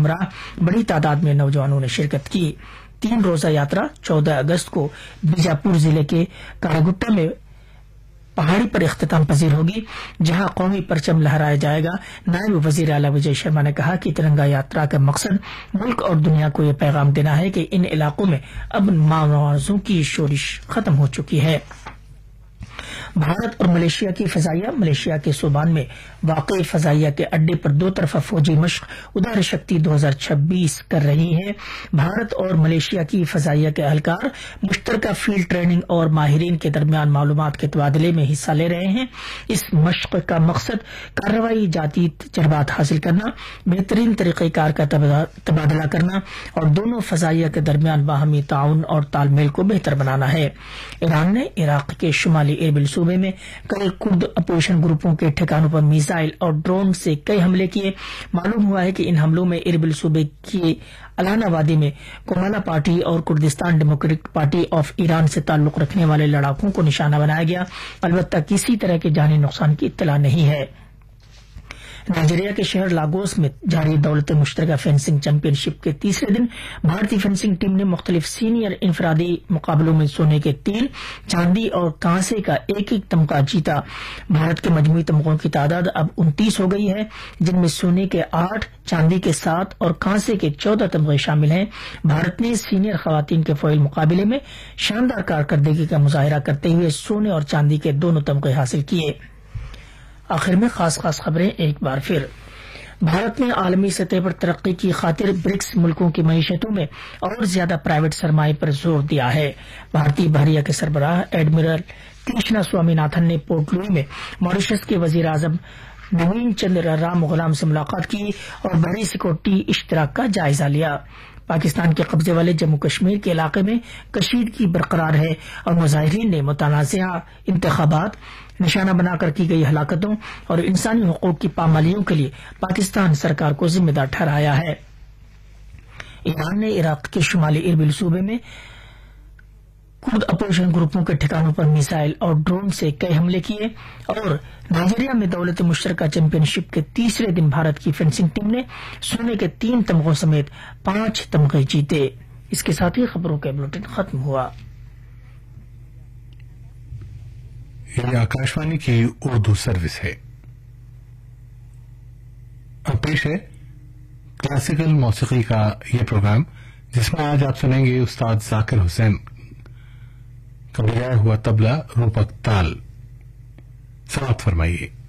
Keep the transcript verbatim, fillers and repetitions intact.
ہمراہ بڑی تعداد میں نوجوانوں نے شرکت کی۔ تین روزہ یاترا چودہ اگست کو بیجاپور ضلع کے کاراگٹا میں پہاڑی پر اختتام پذیر ہوگی، جہاں قومی پرچم لہرایا جائے گا۔ نائب وزیر اعلی وجے شرما نے کہا کہ ترنگا یاترا کا مقصد ملک اور دنیا کو یہ پیغام دینا ہے کہ ان علاقوں میں اب ماوزوں کی شورش ختم ہو چکی ہے۔ بھارت اور ملیشیا کی فضائیہ ملیشیا کے سوبان میں واقع فضائیہ کے اڈے پر دو طرفہ فوجی مشق ادار شکتی دو ہزار چھبیس کر رہی ہے۔ بھارت اور ملیشیا کی فضائیہ کے اہلکار مشترکہ فیلڈ ٹریننگ اور ماہرین کے درمیان معلومات کے تبادلے میں حصہ لے رہے ہیں۔ اس مشق کا مقصد کارروائی جاتی تجربات حاصل کرنا، بہترین طریقہ کار کا تبادلہ کرنا اور دونوں فضائیہ کے درمیان باہمی تعاون اور تال میل کو بہتر بنانا ہے۔ ایران نے عراق کے شمالی اربل صوبے میں کل کرد اپوزیشن گروپوں کے ٹھکانوں پر میزائل اور ڈرون سے کئی حملے کیے۔ معلوم ہوا ہے کہ ان حملوں میں اربل صوبے کی الانا وادی میں کومالا پارٹی اور Kurdistan democratic party of Iran سے تعلق رکھنے والے لڑاکوں کو نشانہ بنایا گیا، البتہ کسی طرح کے جانی نقصان کی اطلاع نہیں ہے۔ نائجیریا کے شہر لاگوس میں جاری دولت مشترکہ فینسنگ چیمپئن شپ کے تیسرے دن بھارتی فینسنگ ٹیم نے مختلف سینئر انفرادی مقابلوں میں سونے کے تین، چاندی اور کانسے کا ایک ایک تمغہ جیتا۔ بھارت کے مجموعی تمغوں کی تعداد اب انتیس ہو گئی ہے، جن میں سونے کے آٹھ، چاندی کے سات اور کانسے کے چودہ تمغے شامل ہیں۔ بھارت نے سینئر خواتین کے فوائل مقابلے میں شاندار کارکردگی کا مظاہرہ کرتے ہوئے سونے اور چاندی کے دونوں تمغے حاصل کیے۔ آخر میں خاص خاص خبریں ایک بار پھر۔ بھارت نے عالمی سطح پر ترقی کی خاطر برکس ملکوں کی معیشتوں میں اور زیادہ پرائیویٹ سرمایہ پر زور دیا ہے۔ بھارتی بحریہ کے سربراہ ایڈمرل کرشنا سوامی ناتھن نے پورٹ لوئی میں ماریشس کے وزیر اعظم نوین چندر رام غلام سے ملاقات کی اور بحری سیکورٹی اشتراک کا جائزہ لیا۔ پاکستان کے قبضے والے جموں کشمیر کے علاقے میں کشیدگی برقرار ہے اور مظاہرین نے متنازعہ انتخابات، نشانہ بنا کر کی گئی ہلاکتوں اور انسانی حقوق کی پامالیوں کے لیے پاکستان سرکار کو ذمہ دار ٹھہرایا ہے۔ ایران نے عراق کے شمالی اربل صوبے میں کرد اپوزیشن گروپوں کے ٹھکانوں پر میزائل اور ڈرون سے کئی حملے کیے اور نائجیریا میں دولت مشترکہ چیمپئن شپ کے تیسرے دن بھارت کی فینسنگ ٹیم نے سونے کے تین تمغوں سمیت پانچ تمغے جیتے۔ اس کے ساتھ ہی خبروں کا بلیٹن ختم ہوا۔ یہ آکاشوانی کی اردو سروس ہے۔ اب پیش ہے کلاسیکل موسیقی کا یہ پروگرام، جس میں آج آپ سنیں گے استاد ذاکر حسین کا بجایا ہوا طبلہ روپک تال۔ سماعت فرمائیے۔